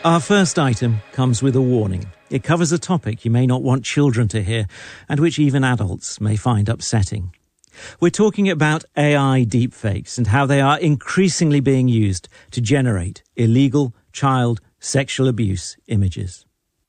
Our first item comes with a warning. It covers a topic you may not want children to hear and which even adults may find upsetting. We're talking about AI deepfakes and how they are increasingly being used to generate illegal child sexual abuse images.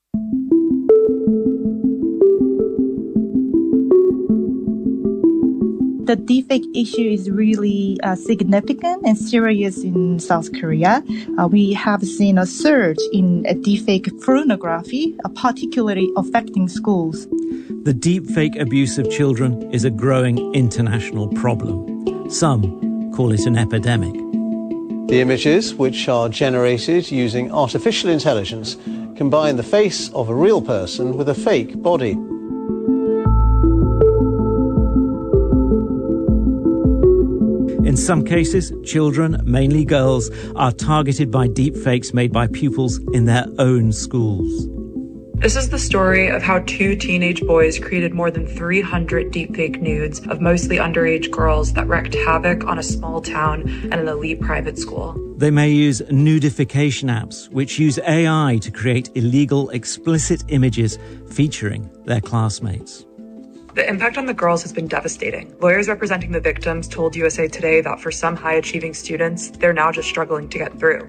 The deepfake issue is really significant and serious in South Korea. We have seen a surge in deepfake pornography, particularly affecting schools. The deepfake abuse of children is a growing international problem. Some call it an epidemic. The images, which are generated using artificial intelligence, combine the face of a real person with a fake body. In some cases, children, mainly girls, are targeted by deepfakes made by pupils in their own schools. This is the story of how two teenage boys created more than 300 deepfake nudes of mostly underage girls that wreaked havoc on a small town and an elite private school. They may use nudification apps, which use AI to create illegal, explicit images featuring their classmates. The impact on the girls has been devastating. Lawyers representing the victims told USA Today that for some high-achieving students, they're now just struggling to get through.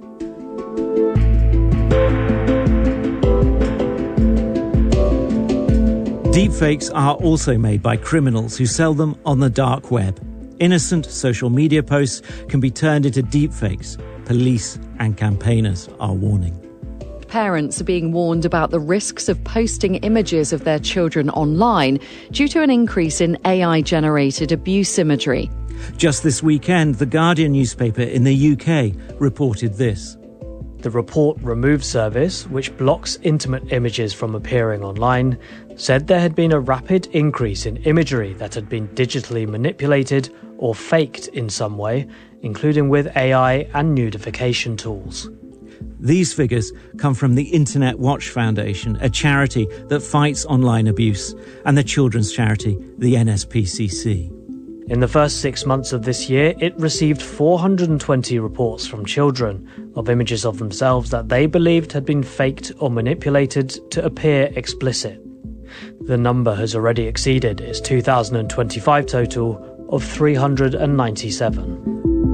Deepfakes are also made by criminals who sell them on the dark web. Innocent social media posts can be turned into deepfakes. Police and campaigners are warning. Parents are being warned about the risks of posting images of their children online due to an increase in AI-generated abuse imagery. Just this weekend, The Guardian newspaper in the UK reported this. The report Remove service, which blocks intimate images from appearing online, said there had been a rapid increase in imagery that had been digitally manipulated or faked in some way, including with AI and nudification tools. These figures come from the Internet Watch Foundation, a charity that fights online abuse, and the children's charity, the NSPCC. In the first 6 months of this year, it received 420 reports from children of images of themselves that they believed had been faked or manipulated to appear explicit. The number has already exceeded its 2025 total of 397.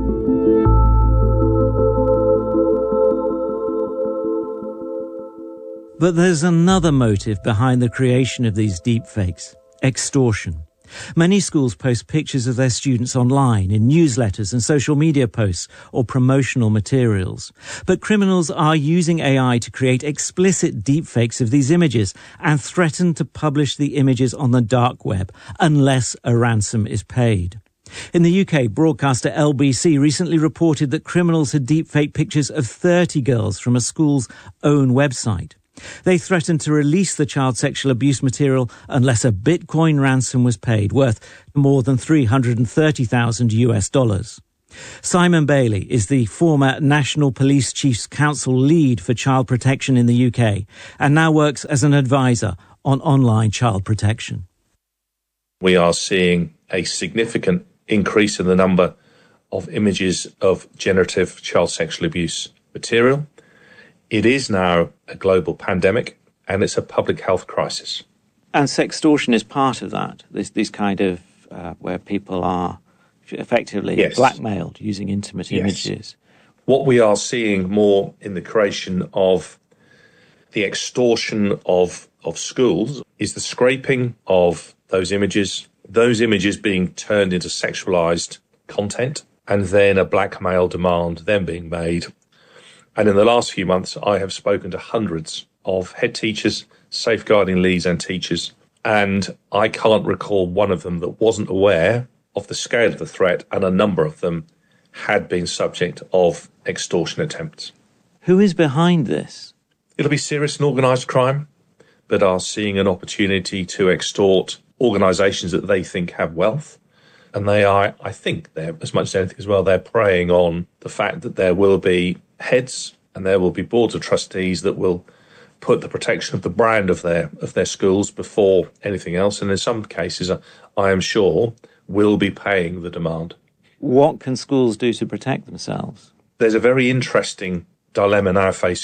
But there's another motive behind the creation of these deepfakes: extortion. Many schools post pictures of their students online in newsletters and social media posts or promotional materials. But criminals are using AI to create explicit deepfakes of these images and threaten to publish the images on the dark web unless a ransom is paid. In the UK, broadcaster LBC recently reported that criminals had deepfaked pictures of 30 girls from a school's own website. They threatened to release the child sexual abuse material unless a Bitcoin ransom was paid, worth more than $330,000. Simon Bailey is the former National Police Chiefs Council lead for child protection in the UK and now works as an advisor on online child protection. We are seeing a significant increase in the number of images of generative child sexual abuse material. It is now a global pandemic and it's a public health crisis. And sextortion is part of that, this kind of where people are effectively blackmailed using intimate images. What we are seeing more in the creation of the extortion of schools is the scraping of those images being turned into sexualized content, and then a blackmail demand then being made. And in the last few months, I have spoken to hundreds of head teachers, safeguarding leads and teachers, and I can't recall one of them that wasn't aware of the scale of the threat, and a number of them had been subject of extortion attempts. Who is behind this? It'll be serious and organised crime that are seeing an opportunity to extort organisations that they think have wealth. And they are, I think, they're, as much as anything as well, they're preying on the fact that there will be heads and there will be boards of trustees that will put the protection of the brand of their schools before anything else. And in some cases, I am sure, will be paying the demand. What can schools do to protect themselves? There's a very interesting dilemma now facing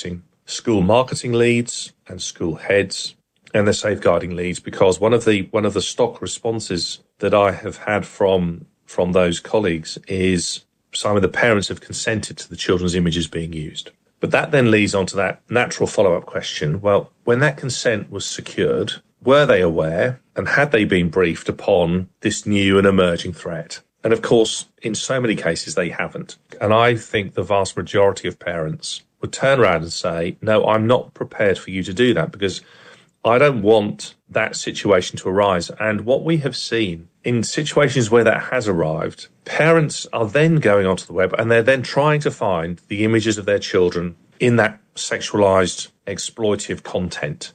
school marketing leads and school heads and their safeguarding leads, because one of the stock responses that I have had from those colleagues is some of the parents have consented to the children's images being used. But that then leads on to that natural follow-up question. Well, when that consent was secured, were they aware and had they been briefed upon this new and emerging threat? And of course, in so many cases, they haven't. And I think the vast majority of parents would turn around and say, no, I'm not prepared for you to do that because I don't want that situation to arise. And what we have seen in situations where that has arrived, parents are then going onto the web and they're then trying to find the images of their children in that sexualized, exploitative content.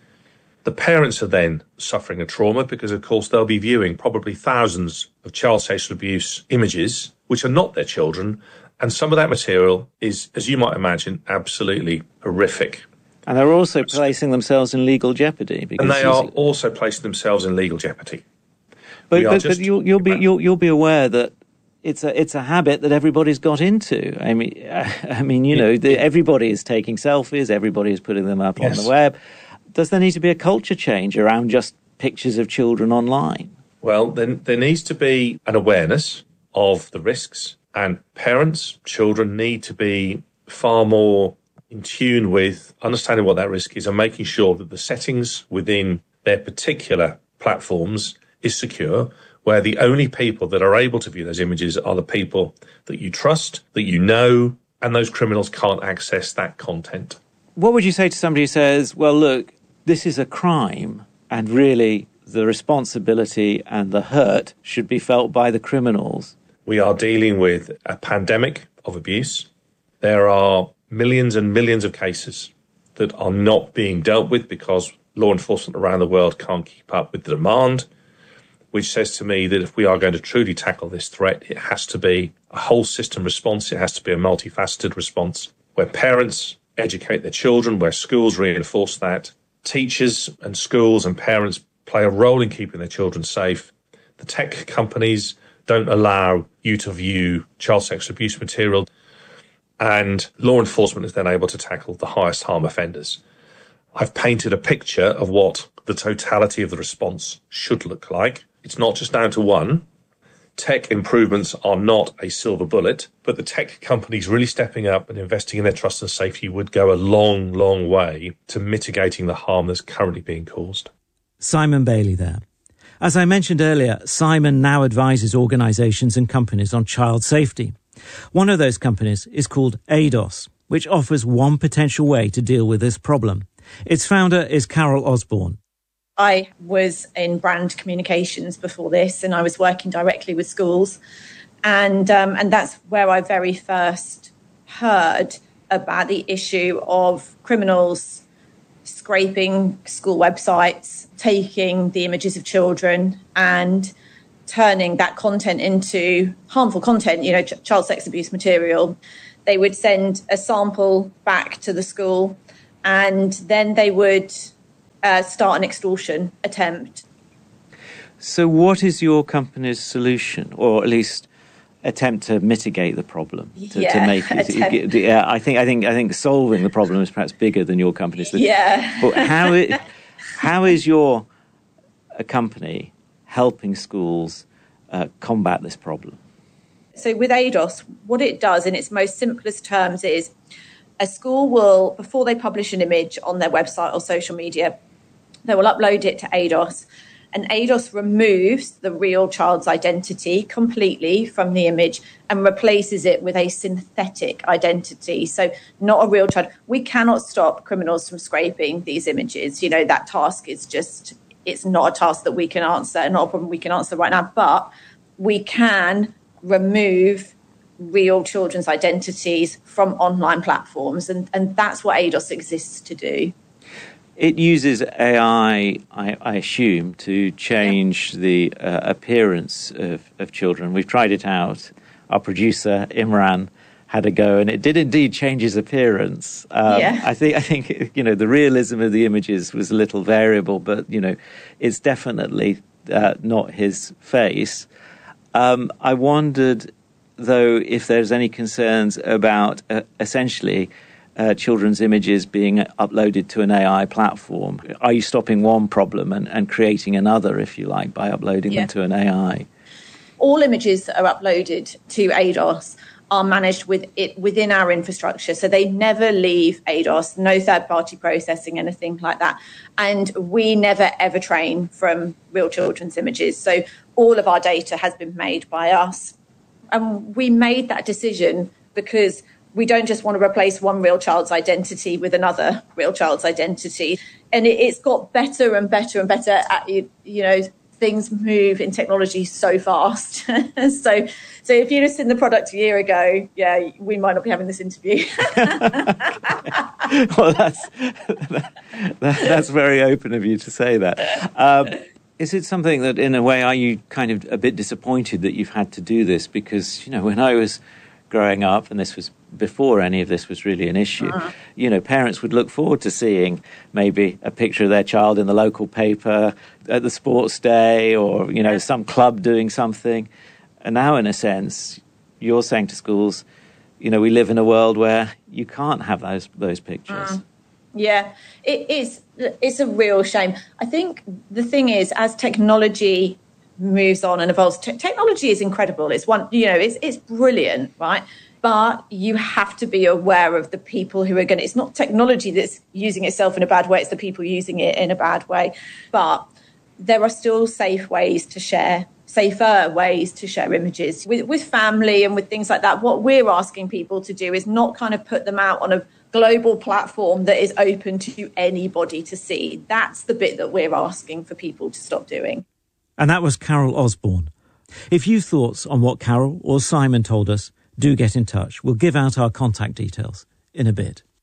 The parents are then suffering a trauma because, of course, they'll be viewing probably thousands of child sexual abuse images, which are not their children. And some of that material is, as you might imagine, absolutely horrific. And they're also placing themselves in legal jeopardy. And they are also placing themselves in legal jeopardy. But you'll be aware that it's a habit that everybody's got into. I mean, everybody is taking selfies, everybody is putting them up on the web. Does there need to be a culture change around just pictures of children online? Well, then there needs to be an awareness of the risks, and parents, children need to be far more in tune with understanding what that risk is and making sure that the settings within their particular platforms is secure, where the only people that are able to view those images are the people that you trust, that you know, and those criminals can't access that content. What would you say to somebody who says, well, look, this is a crime and really the responsibility and the hurt should be felt by the criminals? We are dealing with a pandemic of abuse. There are millions and millions of cases that are not being dealt with because law enforcement around the world can't keep up with the demand, which says to me that if we are going to truly tackle this threat, it has to be a whole system response. It has to be a multifaceted response where parents educate their children, where schools reinforce that, teachers and schools and parents play a role in keeping their children safe. The tech companies don't allow you to view child sexual abuse material, and law enforcement is then able to tackle the highest harm offenders. I've painted a picture of what the totality of the response should look like. It's not just down to one. Tech improvements are not a silver bullet, but the tech companies really stepping up and investing in their trust and safety would go a long, long way to mitigating the harm that's currently being caused. Simon Bailey there. As I mentioned earlier, Simon now advises organisations and companies on child safety. One of those companies is called ADOS, which offers one potential way to deal with this problem. Its founder is Carol Osborne. I was in brand communications before this, and I was working directly with schools. And that's where I very first heard about the issue of criminals scraping school websites, taking the images of children and turning that content into harmful content, child sex abuse material. They would send a sample back to the school and then they would start an extortion attempt. So what is your company's solution, or at least attempt to mitigate the problem? To make it, I think solving the problem is perhaps bigger than your company's solution. Yeah. But how is your company helping schools combat this problem? So with ADOS, what it does in its most simplest terms is a school will, before they publish an image on their website or social media, they will upload it to ADOS, and ADOS removes the real child's identity completely from the image and replaces it with a synthetic identity. So not a real child. We cannot stop criminals from scraping these images. That task is it's not a task that we can answer, not a problem we can answer right now, but we can remove real children's identities from online platforms. And that's what ADOS exists to do. It uses AI, I assume, to change the appearance of children. We've tried it out. Our producer, Imran, had a go, and it did indeed change his appearance. I think the realism of the images was a little variable, but, it's definitely not his face. I wondered, though, if there's any concerns about essentially children's images being uploaded to an AI platform? Are you stopping one problem and creating another, if you like, by uploading them to an AI? All images that are uploaded to ADOS are managed within our infrastructure. So they never leave ADOS, no third-party processing, anything like that. And we never, ever train from real children's images. So all of our data has been made by us. And we made that decision because we don't just want to replace one real child's identity with another real child's identity. And it's got better and better and better at, things move in technology so fast. So if you'd have seen the product a year ago, we might not be having this interview. Well, that's very open of you to say that. Is it something that, in a way, are you kind of a bit disappointed that you've had to do this? Because, when I was growing up, and this was before any of this was really an issue, parents would look forward to seeing maybe a picture of their child in the local paper at the sports day or, some club doing something. And now, in a sense, you're saying to schools, we live in a world where you can't have those pictures. Yeah, it's a real shame. I think the thing is, as technology moves on and evolves, technology is incredible. It's it's brilliant, right? But you have to be aware of the people who are it's not technology that's using itself in a bad way, it's the people using it in a bad way. But there are still safer ways to share images with family and with things like that. What we're asking people to do is not kind of put them out on a global platform that is open to anybody to see. That's the bit that we're asking for people to stop doing. And that was Carol Osborne. If you've thoughts on what Carol or Simon told us, do get in touch. We'll give out our contact details in a bit.